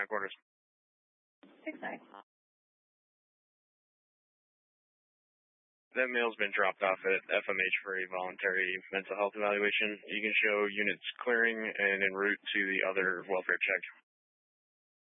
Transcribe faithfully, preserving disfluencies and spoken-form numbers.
nine quarters. six nine. That male's been dropped off at F M H for a voluntary mental health evaluation. You can show units clearing and en route to the other welfare check.